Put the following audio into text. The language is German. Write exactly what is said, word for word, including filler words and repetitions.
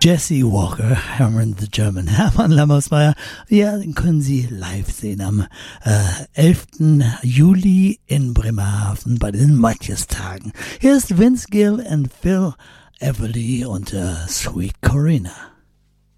Jesse Walker, Herman the German, Hermann Lammersmeyer, ja, den können Sie live sehen am äh, elften Juli in Bremerhaven bei den Matjes-Tagen. Hier ist Vince Gill und Phil Everly und äh, Sweet Corinna.